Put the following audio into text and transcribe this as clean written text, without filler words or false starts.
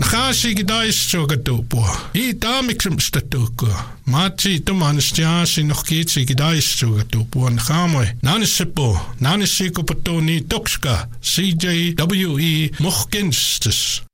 Khasi gidaissugatupua. I taamiksumstatuukua. Maatsi tumanstiaasi nohkiitsi gidaissugatupua khamoi. Nanissepo, nanissikuputu ni tokska. CJWE Mohkenstes.